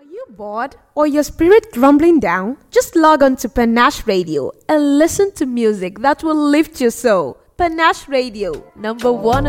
You bored or your spirit grumbling down? Just log on to Panache Radio and listen to music that will lift your soul. Panache Radio, number one.